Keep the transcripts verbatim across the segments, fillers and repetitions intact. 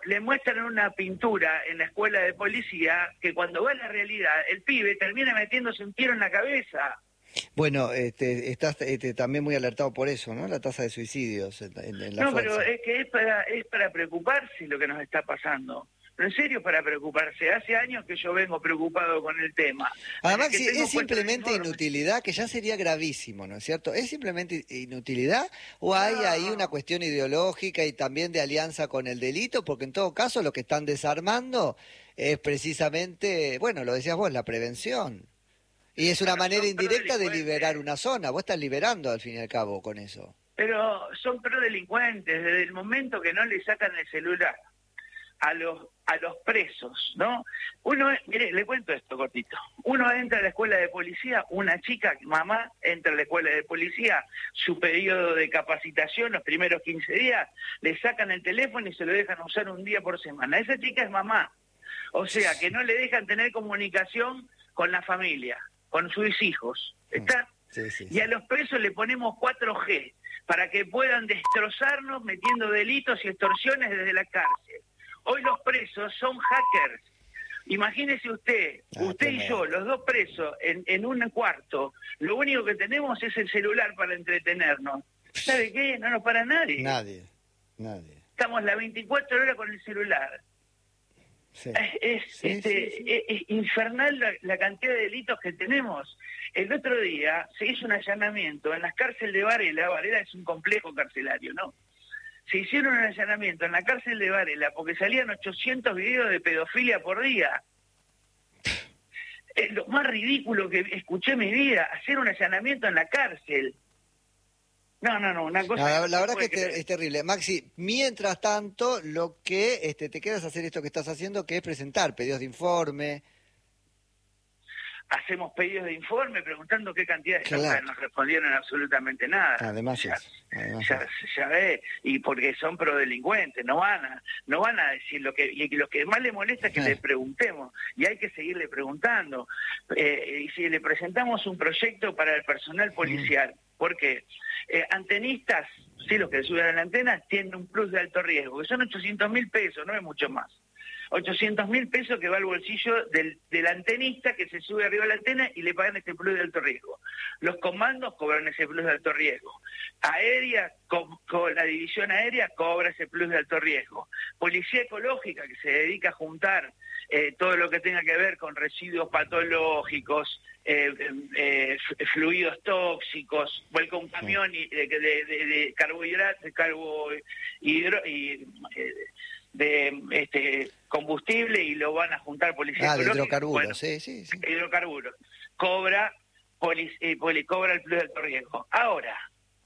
le muestran una pintura en la escuela de policía que cuando va a la realidad, el pibe termina metiéndose un tiro en la cabeza. Bueno, este, estás este, también muy alertado por eso, ¿no? La tasa de suicidios en, en, en la No, fuerza. pero es que es para, es para preocuparse lo que nos está pasando. Pero en serio para preocuparse. Hace años que yo vengo preocupado con el tema. Además, que si tengo es puesto el simplemente informe. inutilidad, que ya sería gravísimo, ¿no es cierto? ¿Es simplemente inutilidad o hay No. ahí una cuestión ideológica y también de alianza con el delito? Porque en todo caso lo que están desarmando es precisamente, bueno, lo decías vos, la prevención. Y es una Bueno, manera son indirecta de prodelincuentes. liberar una zona. Vos estás liberando al fin y al cabo con eso. Pero son prodelincuentes desde el momento que no le sacan el celular a los a los presos, ¿no? Uno, mire, le cuento esto cortito. Uno entra a la escuela de policía, una chica, mamá, entra a la escuela de policía, su periodo de capacitación, los primeros quince días, le sacan el teléfono y se lo dejan usar un día por semana. Esa chica es mamá. O sea, que no le dejan tener comunicación con la familia, con sus hijos. ¿Está? Sí, sí, Y sí. a los presos le ponemos cuatro G para que puedan destrozarnos metiendo delitos y extorsiones desde la cárcel. Hoy los presos son hackers. Imagínese usted, Ah, usted y yo, los dos presos en, en un cuarto, lo único que tenemos es el celular para entretenernos. ¿Sabe qué? No nos para nadie. Nadie, nadie. Estamos las veinticuatro horas con el celular. Sí. Es, es, Sí, este, sí, sí. es- es infernal la, la cantidad de delitos que tenemos. El otro día se hizo un allanamiento en las cárceles de Varela. Varela es un complejo carcelario, ¿no? Se hicieron un allanamiento en la cárcel de Varela porque salían ochocientos videos de pedofilia por día. Es lo más ridículo que escuché en mi vida, hacer un allanamiento en la cárcel. No, no, no, una cosa... No, la, no la se verdad puede que es, creer. es terrible. Maxi, mientras tanto, lo que este, te quedas a hacer esto que estás haciendo, que es presentar pedidos de informe. Hacemos pedidos de informe preguntando qué cantidad de Claro. cosas nos respondieron absolutamente nada. Además ya, es, además ya, es. ya ve, y porque son prodelincuentes, no van a, no van a decir lo que, y lo que más le molesta es que Eh. le preguntemos, y hay que seguirle preguntando. Eh, y si le presentamos un proyecto para el personal policial, porque eh, antenistas, sí, los que suben a la antena, tienen un plus de alto riesgo, que son ochocientos mil pesos, no es mucho más. ochocientos mil pesos que va al bolsillo del, del antenista que se sube arriba de la antena y le pagan ese plus de alto riesgo. Los comandos cobran ese plus de alto riesgo. Aérea, con, con la división aérea cobra ese plus de alto riesgo. Policía ecológica que se dedica a juntar eh, todo lo que tenga que ver con residuos patológicos, eh, eh, fluidos tóxicos, vuelca un camión y, de, de, de, de carbohidratos, carbo, hidro, y, eh, de este combustible y lo van a juntar policía Ah, de ecológica. hidrocarburos, Bueno, sí, sí, sí. hidrocarburos. Cobra, poli, eh, poli, cobra el plus de alto riesgo. Ahora,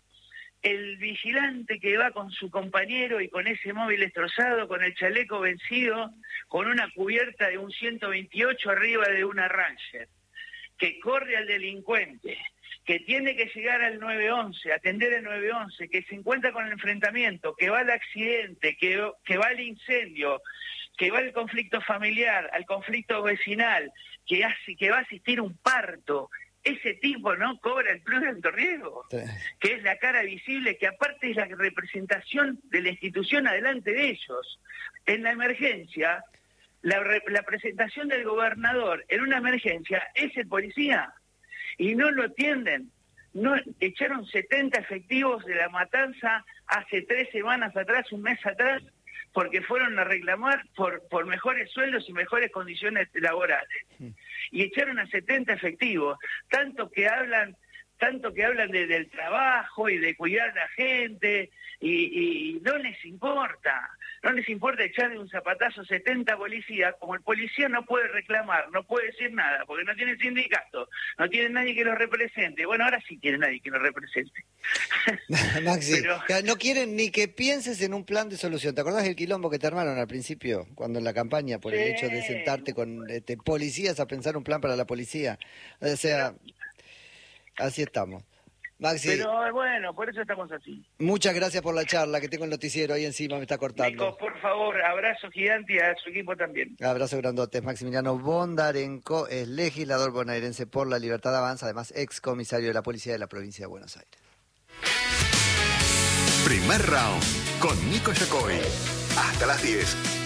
el vigilante que va con su compañero y con ese móvil destrozado, con el chaleco vencido, con una cubierta de un ciento veintiocho arriba de una Ranger, que corre al delincuente, que tiene que llegar al nueve once, atender el nueve once, que se encuentra con el enfrentamiento, que va al accidente, que, que va al incendio, que va al conflicto familiar, al conflicto vecinal, que, hace, que va a asistir a un parto, ese tipo no cobra el plus de alto riesgo, Sí. que es la cara visible, que aparte es la representación de la institución adelante de ellos. En la emergencia, la, la presentación del gobernador en una emergencia es el policía, y no lo atienden. No, echaron setenta efectivos de la matanza hace tres semanas atrás, un mes atrás, porque fueron a reclamar por, por mejores sueldos y mejores condiciones laborales. Y echaron a setenta efectivos, tanto que hablan, tanto que hablan de, del trabajo y de cuidar a la gente, y, y no les importa. No les importa echarle un zapatazo a setenta policías, como el policía no puede reclamar, no puede decir nada, porque no tiene sindicato, no tiene nadie que lo represente. Bueno, ahora sí tiene nadie que lo represente. Maxi, Pero- que no quieren ni que pienses en un plan de solución. ¿Te acordás del quilombo que te armaron al principio, cuando en la campaña, por el Sí. hecho de sentarte con este, policías a pensar un plan para la policía? O sea, así estamos. Maxi, Pero bueno, por eso estamos así. muchas gracias por la charla, que tengo el noticiero ahí encima, me está cortando. Nico, por favor, abrazo gigante y a su equipo también. Abrazo grandote. Maximiliano Bondarenko es legislador bonaerense por la Libertad Avanza, además ex comisario de la Policía de la Provincia de Buenos Aires. Primer round con Nico Yacoy. Hasta las diez.